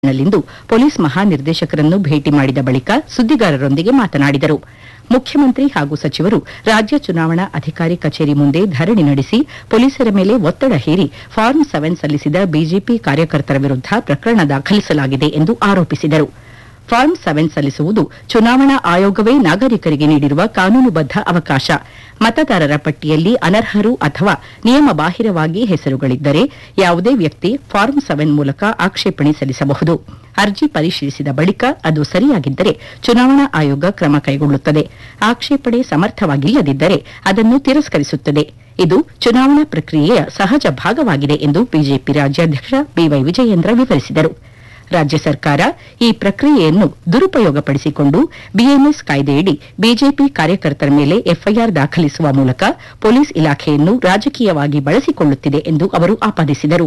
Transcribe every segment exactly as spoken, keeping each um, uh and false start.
ನಲ್ಲಿಂದು police ಮಹಾನಿರ್ದೇಶಕರನ್ನು ಭೇಟಿ ಮಾಡಿದ ಬಳಿಕ ಸುದ್ದಿಗಾರರೊಂದಿಗೆ ಮಾತನಾಡಿದರು. ಮುಖ್ಯಮಂತ್ರಿ ಹಾಗೂ ಸಚಿವರು ರಾಜ್ಯ ಚುನಾವಣಾ ಅಧಿಕಾರಿ ಕಚೇರಿ ಮುಂದೆ ಧರಣಿ ನಡೆಸಿ ಪೊಲೀಸರ ಮೇಲೆ ಒತ್ತಡ ಹೇರಿ ಫಾರ್ಮ್ ಸೆವೆನ್ ಸಲ್ಲಿಸಿದ ಬಿಜೆಪಿ ಕಾರ್ಯಕರ್ತರ ವಿರುದ್ಧ ಪ್ರಕರಣ ದಾಖಲಿಸಲಾಗಿದೆ ಎಂದು ಆರೋಪಿಸಿದರು. ಫಾರ್ಮ್ ಸೆವೆನ್ ಸಲ್ಲಿಸುವುದು ಚುನಾವಣಾ ಆಯೋಗವೇ ನಾಗರಿಕರಿಗೆ ನೀಡಿರುವ ಕಾನೂನುಬದ್ಧ ಅವಕಾಶ. ಮತದಾರರ ಪಟ್ಟಿಯಲ್ಲಿ ಅನರ್ಹರು ಅಥವಾ ನಿಯಮಬಾಹಿರವಾಗಿ ಹೆಸರುಗಳಿದ್ದರೆ ಯಾವುದೇ ವ್ಯಕ್ತಿ ಫಾರ್ಮ್ ಸೆವೆನ್ ಮೂಲಕ ಆಕ್ಷೇಪಣೆ ಸಲ್ಲಿಸಬಹುದು. ಅರ್ಜಿ ಪರಿಶೀಲಿಸಿದ ಬಳಿಕ ಅದು ಸರಿಯಾಗಿದ್ದರೆ ಚುನಾವಣಾ ಆಯೋಗ ಕ್ರಮ ಕೈಗೊಳ್ಳುತ್ತದೆ. ಆಕ್ಷೇಪಣೆ ಸಮರ್ಥವಾಗಿಲ್ಲದಿದ್ದರೆ ಅದನ್ನು ತಿರಸ್ಕರಿಸುತ್ತದೆ. ಇದು ಚುನಾವಣಾ ಪ್ರಕ್ರಿಯೆಯ ಸಹಜ ಭಾಗವಾಗಿದೆ ಎಂದು ಬಿಜೆಪಿ ರಾಜ್ಯಾಧ್ಯಕ್ಷ ಬಿವೈ ವಿಜಯೇಂದ್ರ ವಿವರಿಸಿದರು. ರಾಜ್ಯ ಸರ್ಕಾರ ಈ ಪ್ರಕ್ರಿಯೆಯನ್ನು ದುರುಪಯೋಗಪಡಿಸಿಕೊಂಡು ಬಿಎನ್ಎಸ್ ಕಾಯ್ದೆಯಡಿ ಬಿಜೆಪಿ ಕಾರ್ಯಕರ್ತರ ಮೇಲೆ ಎಫ್ಐಆರ್ ದಾಖಲಿಸುವ ಮೂಲಕ ಪೊಲೀಸ್ ಇಲಾಖೆಯನ್ನು ರಾಜಕೀಯವಾಗಿ ಬಳಸಿಕೊಳ್ಳುತ್ತಿದೆ ಎಂದು ಅವರು ಆಪಾದಿಸಿದರು.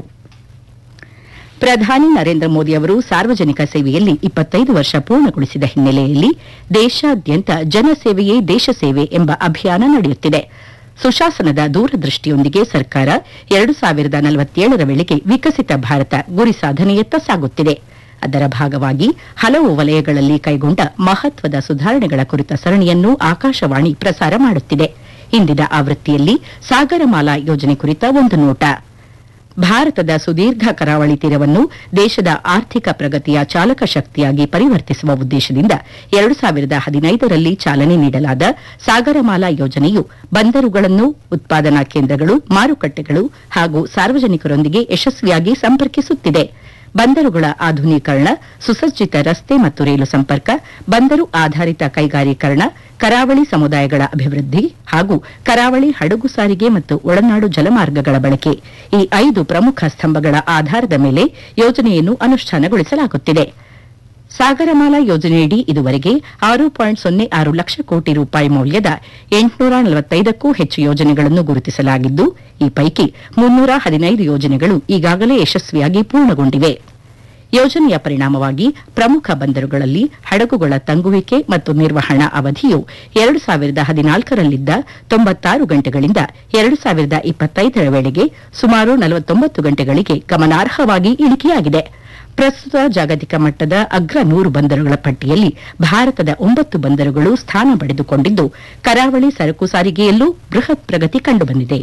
ಪ್ರಧಾನಿ ನರೇಂದ್ರ ಮೋದಿ ಅವರು ಸಾರ್ವಜನಿಕ ಸೇವೆಯಲ್ಲಿ ಇಪ್ಪತ್ತೈದು ವರ್ಷ ಪೂರ್ಣಗೊಳಿಸಿದ ಹಿನ್ನೆಲೆಯಲ್ಲಿ ದೇಶಾದ್ಯಂತ ಜನಸೇವೆಯೇ ದೇಶ ಸೇವೆ ಎಂಬ ಅಭಿಯಾನ ನಡೆಯುತ್ತಿದೆ. ಸುಶಾಸನದ ದೂರದೃಷ್ಟಿಯೊಂದಿಗೆ ಸರ್ಕಾರ ಎರಡು ಸಾವಿರದ ನಲವತ್ತೇಳರ ವೇಳೆಗೆ ವಿಕಸಿತ ಭಾರತ ಗುರಿ ಸಾಧನೆಯತ್ತ ಸಾಗುತ್ತಿದೆ. ಅದರ ಭಾಗವಾಗಿ ಹಲವು ವಲಯಗಳಲ್ಲಿ ಕೈಗೊಂಡ ಮಹತ್ವದ ಸುಧಾರಣೆಗಳ ಕುರಿತ ಸರಣಿಯನ್ನು ಆಕಾಶವಾಣಿ ಪ್ರಸಾರ ಮಾಡುತ್ತಿದೆ. ಇಂದಿನ ಆವೃತ್ತಿಯಲ್ಲಿ ಸಾಗರಮಾಲಾ ಯೋಜನೆ ಕುರಿತ ಒಂದು ನೋಟ. ಭಾರತದ ಸುದೀರ್ಘ ಕರಾವಳಿ ತೀರವನ್ನು ದೇಶದ ಆರ್ಥಿಕ ಪ್ರಗತಿಯ ಚಾಲಕ ಶಕ್ತಿಯಾಗಿ ಪರಿವರ್ತಿಸುವ ಉದ್ದೇಶದಿಂದ ಎರಡು ಸಾವಿರದ ಹದಿನೈದರಲ್ಲಿ ಚಾಲನೆ ನೀಡಲಾದ ಸಾಗರಮಾಲಾ ಯೋಜನೆಯು ಬಂದರುಗಳನ್ನು ಉತ್ಪಾದನಾ ಕೇಂದ್ರಗಳು, ಮಾರುಕಟ್ಟೆಗಳು ಹಾಗೂ ಸಾರ್ವಜನಿಕರೊಂದಿಗೆ ಯಶಸ್ವಿಯಾಗಿ ಸಂಪರ್ಕಿಸುತ್ತಿದೆ. ಬಂದರುಗಳ ಆಧುನೀಕರಣ, ಸುಸಜ್ಜಿತ ರಸ್ತೆ ಮತ್ತು ರೈಲು ಸಂಪರ್ಕ, ಬಂದರು ಆಧಾರಿತ ಕೈಗಾರೀಕರಣ, ಕರಾವಳಿ ಸಮುದಾಯಗಳ ಅಭಿವೃದ್ಧಿ ಹಾಗೂ ಕರಾವಳಿ ಹಡಗು ಸಾರಿಗೆ ಮತ್ತು ಒಳನಾಡು ಜಲಮಾರ್ಗಗಳ ಬಳಕೆ ಈ ಐದು ಪ್ರಮುಖ ಸ್ತಂಭಗಳ ಆಧಾರದ ಮೇಲೆ ಯೋಜನೆಯನ್ನು ಅನುಷ್ಠಾನಗೊಳಿಸಲಾಗುತ್ತಿದೆ. ಸಾಗರಮಾಲಾ ಯೋಜನೆಯಡಿ ಇದುವರೆಗೆ ಆರು ಪಾಯಿಂಟ್ ಸೊನ್ನೆ ಆರು ಲಕ್ಷ ಕೋಟಿ ರೂಪಾಯಿ ಮೌಲ್ಯದ ಎಂಟುನೂರ ನಲವತ್ತೈದಕ್ಕೂ ಹೆಚ್ಚು ಯೋಜನೆಗಳನ್ನು ಗುರುತಿಸಲಾಗಿದ್ದು, ಈ ಪೈಕಿ ಮುನ್ನೂರ ಹದಿನೈದು ಯೋಜನೆಗಳು ಈಗಾಗಲೇ ಯಶಸ್ವಿಯಾಗಿ ಪೂರ್ಣಗೊಂಡಿವೆ. ಯೋಜನೆಯ ಪರಿಣಾಮವಾಗಿ ಪ್ರಮುಖ ಬಂದರುಗಳಲ್ಲಿ ಹಡಗುಗಳ ತಂಗುವಿಕೆ ಮತ್ತು ನಿರ್ವಹಣಾ ಅವಧಿಯು ಎರಡು ಸಾವಿರದ ಹದಿನಾಲ್ಕರಲ್ಲಿದ್ದ ತೊಂಬತ್ತಾರು ಗಂಟೆಗಳಿಂದ ಎರಡು ಸಾವಿರದ ಇಪ್ಪತ್ತೈದರ ವೇಳೆಗೆ ಸುಮಾರು ನಲವತ್ತೊಂಬತ್ತು ಗಂಟೆಗಳಿಗೆ ಗಮನಾರ್ಹವಾಗಿ ಇಳಿಕೆಯಾಗಿದೆ. ಪ್ರಸ್ತುತ ಜಾಗತಿಕ ಮಟ್ಟದ ಅಗ್ರ ನೂರು ಬಂದರುಗಳ ಪಟ್ಟಿಯಲ್ಲಿ ಭಾರತದ ಒಂಬತ್ತು ಬಂದರುಗಳು ಸ್ಥಾನ ಪಡೆದುಕೊಂಡಿದ್ದು, ಕರಾವಳಿ ಸರಕು ಸಾರಿಗೆಯಲ್ಲೂ ಬೃಹತ್ ಪ್ರಗತಿ ಕಂಡುಬಂದಿದೆ.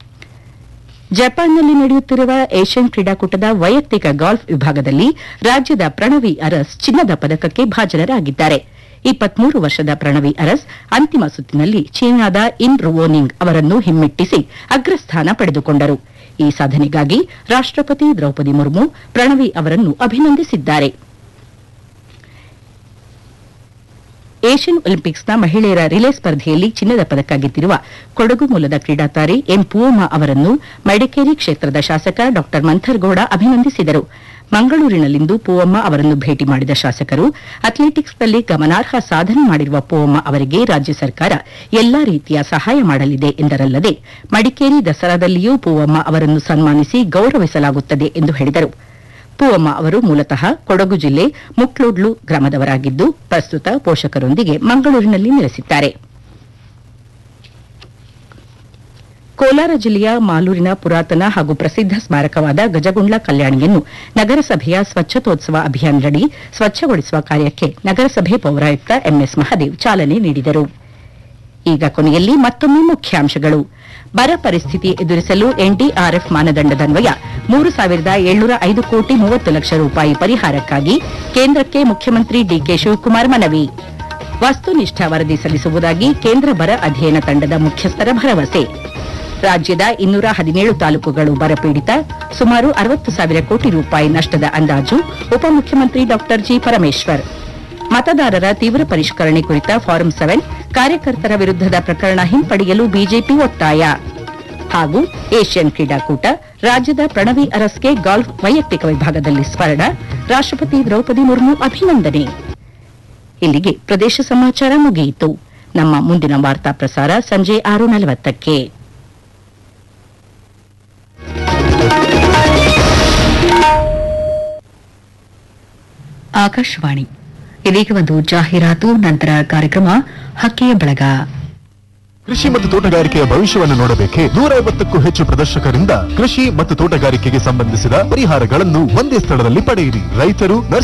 ಜಪಾನ್ನಲ್ಲಿ ನಡೆಯುತ್ತಿರುವ ಏಷ್ಯನ್ ಕ್ರೀಡಾಕೂಟದ ವೈಯಕ್ತಿಕ ಗಾಲ್ಫ್ ವಿಭಾಗದಲ್ಲಿ ರಾಜ್ಯದ ಪ್ರಣವಿ ಅರಸ್ ಚಿನ್ನದ ಪದಕಕ್ಕೆ ಭಾಜನರಾಗಿದ್ದಾರೆ. ಇಪ್ಪತ್ಮೂರು ವರ್ಷದ ಪ್ರಣವಿ ಅರಸ್ ಅಂತಿಮ ಸುತ್ತಿನಲ್ಲಿ ಚೀನಾದ ಇನ್ ರುವೋನಿಂಗ್ ಅವರನ್ನು ಹಿಮ್ಮೆಟ್ಟಿಸಿ ಅಗ್ರಸ್ಥಾನ ಪಡೆದುಕೊಂಡರು. ಈ ಸಾಧನೆಗಾಗಿ ರಾಷ್ಟಪತಿ ದ್ರೌಪದಿ ಮುರ್ಮು ಪ್ರಣವಿ ಅವರನ್ನು ಅಭಿನಂದಿಸಿದ್ದಾರೆ. ಏಷ್ಯನ್ ಒಲಿಂಪಿಕ್ಸ್ನ ಮಹಿಳೆಯರ ರಿಲೇ ಸ್ಪರ್ಧೆಯಲ್ಲಿ ಚಿನ್ನದ ಪದಕ ಗೆದ್ದಿರುವ ಕೊಡಗು ಮೂಲದ ಕ್ರೀಡಾತಾರೆ ಎಂ ಪೂವಮ್ಮ ಅವರನ್ನು ಮಡಿಕೇರಿ ಕ್ಷೇತ್ರದ ಶಾಸಕ ಡಾ ಮಂಥರ್ಗೌಡ ಅಭಿನಂದಿಸಿದರು. ಮಂಗಳೂರಿನಲ್ಲಿಂದು ಪೂವಮ್ಮ ಅವರನ್ನು ಭೇಟಿ ಮಾಡಿದ ಶಾಸಕರು ಅಥ್ಲೆಟಿಕ್ಸ್ನಲ್ಲಿ ಗಮನಾರ್ಹ ಸಾಧನೆ ಮಾಡಿರುವ ಪೂವಮ್ಮ ಅವರಿಗೆ ರಾಜ್ಯ ಸರ್ಕಾರ ಎಲ್ಲಾ ರೀತಿಯ ಸಹಾಯ ಮಾಡಲಿದೆ ಎಂದರಲ್ಲದೆ ಮಡಿಕೇರಿ ದಸರಾದಲ್ಲಿಯೂ ಪೂವಮ್ಮ ಅವರನ್ನು ಸನ್ಮಾನಿಸಿ ಗೌರವಿಸಲಾಗುತ್ತದೆ ಎಂದು ಹೇಳಿದರು. ಪೂವಮ್ಮ ಅವರು ಮೂಲತಃ ಕೊಡಗು ಜಿಲ್ಲೆ ಮುಕ್ಲೋಡ್ಲು ಗ್ರಾಮದವರಾಗಿದ್ದು, ಪ್ರಸ್ತುತ ಪೋಷಕರೊಂದಿಗೆ ಮಂಗಳೂರಿನಲ್ಲಿ ನೆಲೆಸಿದ್ದಾರೆ. ಕೋಲಾರ ಜಿಲ್ಲೆಯ ಮಾಲೂರಿನ ಪುರಾತನ ಹಾಗೂ ಪ್ರಸಿದ್ಧ ಸ್ಮಾರಕವಾದ ಗಜಗುಂಡ್ಲ ಕಲ್ಯಾಣಿಯನ್ನು ನಗರಸಭೆಯ ಸ್ವಚ್ಛತೋತ್ಸವ ಅಭಿಯಾನದಡಿ ಸ್ವಚ್ಛಗೊಳಿಸುವ ಕಾರ್ಯಕ್ಕೆ ನಗರಸಭೆ ಪೌರಾಯುಕ್ತ ಎಂಎಸ್ ಮಹದೇವ್ ಚಾಲನೆ ನೀಡಿದರು. ಈಗ ಕೊನೆಯಲ್ಲಿ ಮತ್ತೊಮ್ಮೆ ಮುಖ್ಯಾಂಶಗಳು. ಬರ ಪರಿಸ್ಥಿತಿ ಎದುರಿಸಲು ಎನ್ಡಿಆರ್ಎಫ್ ಮಾನದಂಡದನ್ವಯ ಮೂರು ಸಾವಿರದ ಏಳ್ನೂರ ಐದು ಕೋಟಿ ಮೂವತ್ತು ಲಕ್ಷ ರೂಪಾಯಿ ಪರಿಹಾರಕ್ಕಾಗಿ ಕೇಂದ್ರಕ್ಕೆ ಮುಖ್ಯಮಂತ್ರಿ ಡಿಕೆ ಶಿವಕುಮಾರ್ ಮನವಿ. ವಸ್ತುನಿಷ್ಠ ವರದಿ ಸಲ್ಲಿಸುವುದಾಗಿ ಕೇಂದ್ರ ಬರ ಅಧ್ಯಯನ ತಂಡದ ಮುಖ್ಯಸ್ಥರ ಭರವಸೆ. ರಾಜ್ಯದ ಇನ್ನೂರ ಹದಿನೇಳು ತಾಲೂಕುಗಳು ಬರಪೀಡಿತ, ಸುಮಾರು ಅರವತ್ತು ಸಾವಿರ ಕೋಟಿ ರೂಪಾಯಿ ನಷ್ಟದ ಅಂದಾಜು ಉಪಮುಖ್ಯಮಂತ್ರಿ ಡಾ ಜಿ ಪರಮೇಶ್ವರ್. ಮತದಾರರ ತೀವ್ರ ಪರಿಷ್ಕರಣೆ ಕುರಿತ ಫಾರಂ ಸೆವೆನ್ ಕಾರ್ಯಕರ್ತರ ವಿರುದ್ಧದ ಪ್ರಕರಣ ಹಿಂಪಡೆಯಲು ಬಿಜೆಪಿ ಒತ್ತಾಯ. ಹಾಗೂ ಏಷ್ಯನ್ ಕ್ರೀಡಾಕೂಟ ರಾಜ್ಯದ ಪ್ರಣವಿ ಅರಸ್ಗೆ ಗಾಲ್ಫ್ ವೈಯಕ್ತಿಕ ವಿಭಾಗದಲ್ಲಿ ಸ್ವರ್ಣ, ರಾಷ್ಟಪತಿ ದ್ರೌಪದಿ ಮುರ್ಮು ಅಭಿನಂದನೆ. ಇಲ್ಲಿಗೆ ಪ್ರದೇಶ ಸಮಾಚಾರ ಮುಗಿಯಿತು. ನಮ್ಮ ಮುಂದಿನ ವಾರ್ತಾ ಪ್ರಸಾರ ಸಂಜೆ ಆರು ನಲವತ್ತಕ್ಕೆ. ಆಕಾಶವಾಣಿ. ಇದೀಗ ಒಂದು ಜಾಹೀರಾತು, ನಂತರ ಕಾರ್ಯಕ್ರಮ ಹಕ್ಕಿಯ ಬಳಗ. ಕೃಷಿ ಮತ್ತು ತೋಟಗಾರಿಕೆಯ ಭವಿಷ್ಯವನ್ನು ನೋಡಬೇಕೆ? ನೂರ ಐವತ್ತಕ್ಕೂ ಹೆಚ್ಚು ಪ್ರದರ್ಶಕರಿಂದ ಕೃಷಿ ಮತ್ತು ತೋಟಗಾರಿಕೆಗೆ ಸಂಬಂಧಿಸಿದ ಪರಿಹಾರಗಳನ್ನು ಒಂದೇ ಸ್ಥಳದಲ್ಲಿ ಪಡೆಯಿರಿ. ರೈತರು